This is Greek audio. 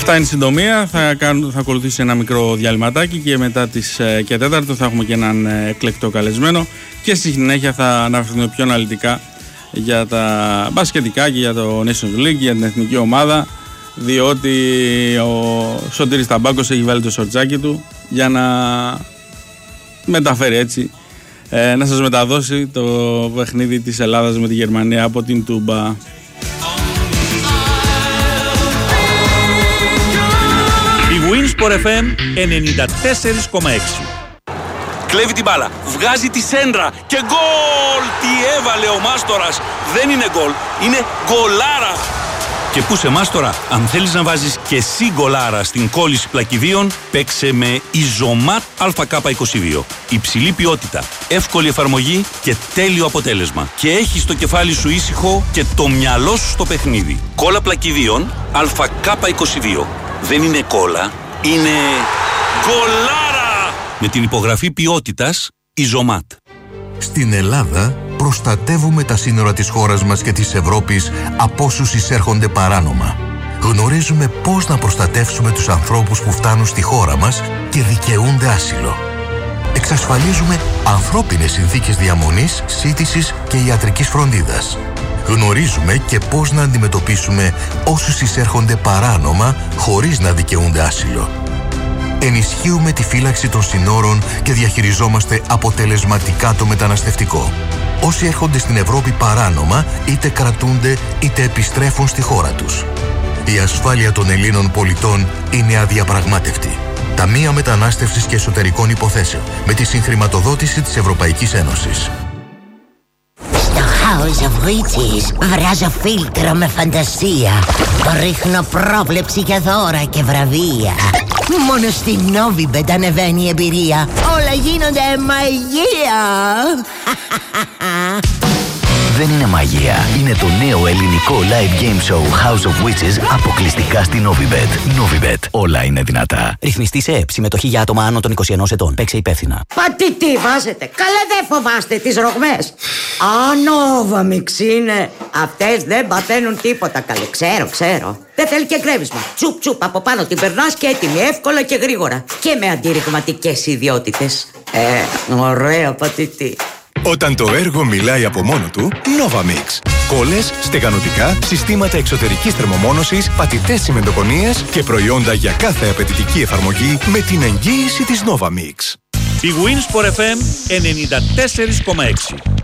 Αυτά είναι συντομία. Θα ακολουθήσει ένα μικρό διαλυματάκι και μετά τις και 4 θα έχουμε και έναν εκλεκτό καλεσμένο. Και στη συνέχεια θα αναφερθούμε πιο αναλυτικά για τα μπασκετικά και για το Nations League, για την εθνική ομάδα. Διότι ο Σωτήρης Ταμπάκος έχει βάλει το σορτσάκι του για να μεταφέρει έτσι, να σας μεταδώσει το παιχνίδι της Ελλάδας με τη Γερμανία από την Τούμπα. Η Winsport FM 94,6. Κλέβει την μπάλα, βγάζει τη σέντρα και γκολ! Τι έβαλε ο Μάστορας! Δεν είναι γκολ, είναι γκολάρα! Και πού σε Μάστορα, αν θέλεις να βάζεις και εσύ γκολάρα στην κόλληση πλακιδίων, παίξε με Ιζωμάτ ΑΚ22. Υψηλή ποιότητα, εύκολη εφαρμογή και τέλειο αποτέλεσμα. Και έχεις το κεφάλι σου ήσυχο και το μυαλό σου στο παιχνίδι. Κόλλα πλακιδίων ΑΚ22. Δεν είναι κόλλα, είναι γκολάρα! Με την υπογραφή ποιότητας Ιζωμάτ. Στην Ελλάδα προστατεύουμε τα σύνορα της χώρας μας και της Ευρώπης από όσους εισέρχονται παράνομα. Γνωρίζουμε πώς να προστατεύσουμε τους ανθρώπους που φτάνουν στη χώρα μας και δικαιούνται άσυλο. Εξασφαλίζουμε ανθρώπινες συνθήκες διαμονής, σύντησης και ιατρικής φροντίδας. Γνωρίζουμε και πώς να αντιμετωπίσουμε όσους εισέρχονται παράνομα χωρίς να δικαιούνται άσυλο. Ενισχύουμε τη φύλαξη των συνόρων και διαχειριζόμαστε αποτελεσματικά το μεταναστευτικό. Όσοι έρχονται στην Ευρώπη παράνομα, είτε κρατούνται είτε επιστρέφουν στη χώρα τους. Η ασφάλεια των Ελλήνων πολιτών είναι αδιαπραγμάτευτη. Ταμεία Μετανάστευσης και Εσωτερικών Υποθέσεων, με τη συγχρηματοδότηση της Ευρωπαϊκής Ένωσης. Στο House of Witches βράζω φίλτρο με φαντασία. Ρίχνω πρόβλεψη για δώρα και βραβεία. Μόνο στη Novibet ανεβαίνει η εμπειρία. Όλα γίνονται μαγεία. Δεν είναι μαγεία. Είναι το νέο ελληνικό live game show House of Witches αποκλειστικά στη Novibet. Novibet. Όλα είναι δυνατά. Ρυθμιστή σε ΕΠ. Συμμετοχή για άτομα άνω των 21 ετών. Παίξε υπεύθυνα. Μα τι βάζετε. Καλά δεν φοβάστε τις ρογμές. Novamix είναι. Αυτές δεν παθαίνουν τίποτα καλέ. Ξέρω. Δεν θέλει και γκρέμισμα. Τσουπ από πάνω την περνάς και έτοιμη, εύκολα και γρήγορα. Και με αντιρριγματικές ιδιότητες. Ωραία πατητή. Όταν το έργο μιλάει από μόνο του, Novamix. Κόλλες, στεγανοτικά, συστήματα εξωτερικής θερμομόνωσης, πατητές τσιμεντοκονίες και προϊόντα για κάθε απαιτητική εφαρμογή με την εγγύηση της Novamix. Η Winsport FM 94,6.